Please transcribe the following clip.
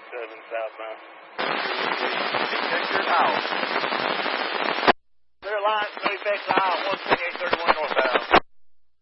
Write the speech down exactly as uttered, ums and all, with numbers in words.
seven southbound. Check out. Clear line, no effects out, one twenty-eight thirty-one northbound.